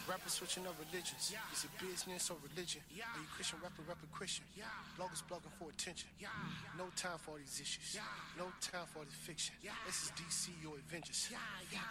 Rappers switching up religions. Is it business or religion? Are you Christian rapper, Christian? Bloggers blogging for attention. No time for all these issues. No time for all this fiction. This is DC or Avengers.